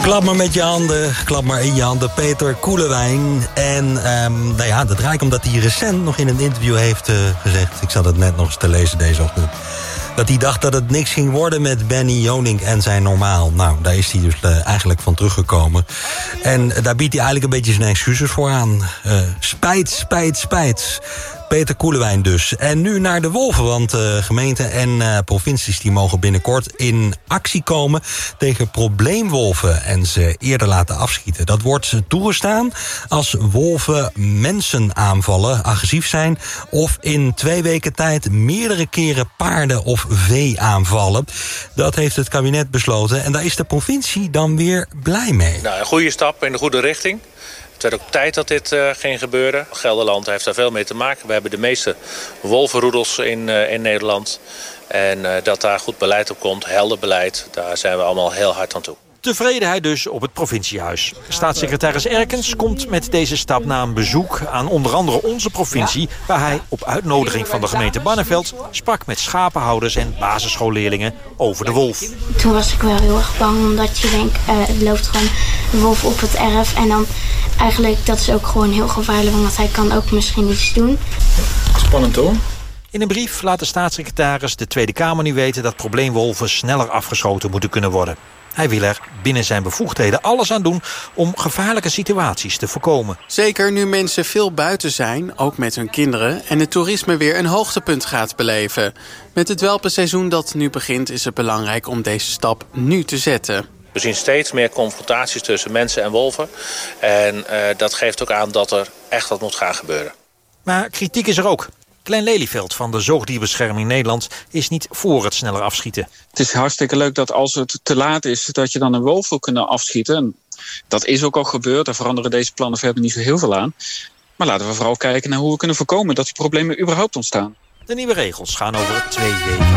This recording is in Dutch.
Klap maar met je handen, klap maar in je handen. Peter Koelewijn. En dat raakt omdat hij recent nog in een interview heeft gezegd... ik zat het net nog eens te lezen deze ochtend... dat hij dacht dat het niks ging worden met Benny Jonink en zijn Normaal. Nou, daar is hij dus eigenlijk van teruggekomen. En daar biedt hij eigenlijk een beetje zijn excuses voor aan. Spijt. Peter Koelewijn dus. En nu naar de wolven, want gemeenten en provincies... die mogen binnenkort in actie komen tegen probleemwolven... en ze eerder laten afschieten. Dat wordt toegestaan als wolven mensen aanvallen, agressief zijn... of in 2 weken tijd meerdere keren paarden of vee aanvallen. Dat heeft het kabinet besloten en daar is de provincie dan weer blij mee. Nou, een goede stap in de goede richting. Het werd ook tijd dat dit ging gebeuren. Gelderland heeft daar veel mee te maken. We hebben de meeste wolvenroedels in Nederland. En dat daar goed beleid op komt, helder beleid... daar zijn we allemaal heel hard aan toe. Tevredenheid dus op het provinciehuis. Staatssecretaris Erkens komt met deze stap na een bezoek aan onder andere onze provincie... waar hij op uitnodiging van de gemeente Barneveld sprak met schapenhouders en basisschoolleerlingen over de wolf. Toen was ik wel heel erg bang, omdat je denkt, het loopt gewoon een wolf op het erf. En dan eigenlijk, dat is ook gewoon heel gevaarlijk, want hij kan ook misschien iets doen. Spannend hoor. In een brief laat de staatssecretaris de Tweede Kamer nu weten dat probleemwolven sneller afgeschoten moeten kunnen worden. Hij wil er binnen zijn bevoegdheden alles aan doen om gevaarlijke situaties te voorkomen. Zeker nu mensen veel buiten zijn, ook met hun kinderen... en het toerisme weer een hoogtepunt gaat beleven. Met het welpenseizoen dat nu begint is het belangrijk om deze stap nu te zetten. We zien steeds meer confrontaties tussen mensen en wolven. En dat geeft ook aan dat er echt wat moet gaan gebeuren. Maar kritiek is er ook. Glenn Lelyveld van de Zoogdierbescherming Nederland is niet voor het sneller afschieten. Het is hartstikke leuk dat als het te laat is, dat je dan een wolf wil kunnen afschieten. En dat is ook al gebeurd. Daar veranderen deze plannen verder niet zo heel veel aan. Maar laten we vooral kijken naar hoe we kunnen voorkomen dat die problemen überhaupt ontstaan. De nieuwe regels gaan over 2 weken.